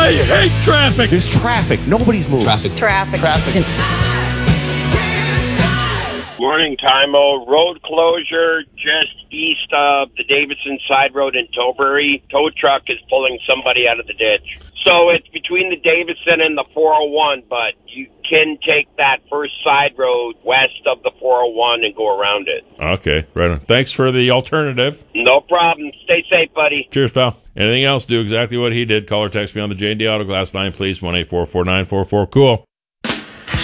I hate traffic. There's traffic. Nobody's moving. Traffic. Morning, Timo. Road closure just east of the Davidson side road in Tilbury. Tow truck is pulling somebody out of the ditch. So it's between the Davidson and the 401, but you can take that first side road west of the 401 and go around it. Okay, right on. Thanks for the alternative. No problem. Stay safe, buddy. Cheers, pal. Anything else, do exactly what he did. Call or text me on the J&D Auto Glass line, please, 1-844-944-COOL.